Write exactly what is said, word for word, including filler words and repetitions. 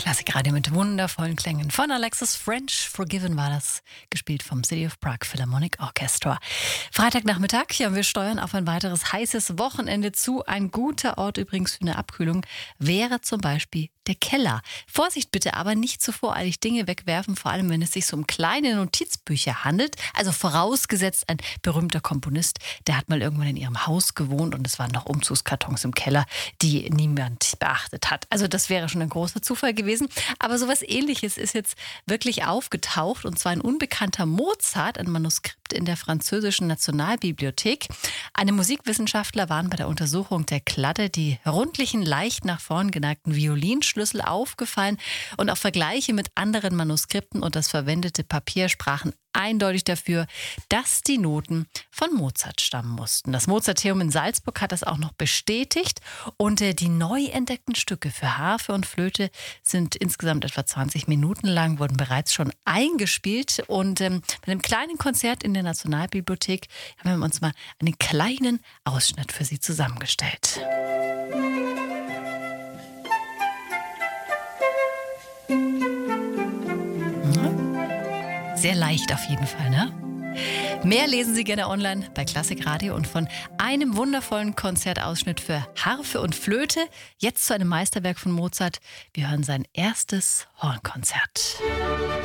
Klassikradio mit wundervollen Klängen. Von Alexis French, Forgiven war das, gespielt vom City of Prague Philharmonic Orchestra. Freitagnachmittag, ja, wir steuern auf ein weiteres heißes Wochenende zu. Ein guter Ort übrigens für eine Abkühlung wäre zum Beispiel der Keller. Vorsicht bitte aber, nicht zu voreilig Dinge wegwerfen, vor allem wenn es sich so um kleine Notizbücher handelt. Also vorausgesetzt, ein berühmter Komponist, der hat mal irgendwann in ihrem Haus gewohnt und es waren noch Umzugskartons im Keller, die niemand beachtet hat. Also das wäre schon ein großer Zufall gewesen. Aber sowas Ähnliches ist jetzt wirklich aufgetaucht, und zwar ein unbekannter Mozart, ein Manuskript in der französischen Nationalbibliothek. Eine Musikwissenschaftler waren bei der Untersuchung der Kladde die rundlichen, leicht nach vorn geneigten Violinschlüssel aufgefallen, und auch Vergleiche mit anderen Manuskripten und das verwendete Papier sprachen eindeutig dafür, dass die Noten von Mozart stammen mussten. Das Mozarteum in Salzburg hat das auch noch bestätigt, und äh, die neu entdeckten Stücke für Harfe und Flöte sind insgesamt etwa zwanzig Minuten lang, wurden bereits schon eingespielt, und ähm, mit einem kleinen Konzert in der Nationalbibliothek haben wir uns mal einen kleinen Ausschnitt für Sie zusammengestellt. Sehr leicht auf jeden Fall, ne? Mehr lesen Sie gerne online bei Klassikradio, und von einem wundervollen Konzertausschnitt für Harfe und Flöte jetzt zu einem Meisterwerk von Mozart. Wir hören sein erstes Hornkonzert.